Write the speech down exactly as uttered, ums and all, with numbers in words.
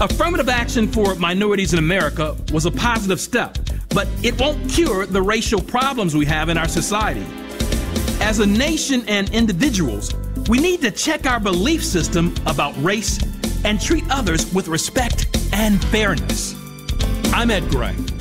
Affirmative action for minorities in America was a positive step, but it won't cure the racial problems we have in our society. As a nation and individuals, we need to check our belief system about race and treat others with respect and fairness. I'm Ed Gray.